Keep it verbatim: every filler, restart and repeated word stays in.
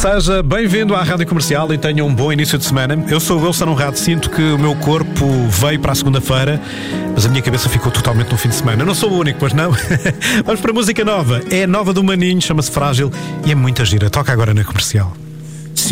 Seja bem-vindo à Rádio Comercial e tenha um bom início de semana. Eu sou o Wilson Honrado, sinto que o meu corpo veio para a segunda-feira, mas a minha cabeça ficou totalmente no fim de semana. Eu não sou o único, pois não? Vamos para a música nova. É nova do Maninho, chama-se Frágil e é muita gira. Toca agora na Comercial.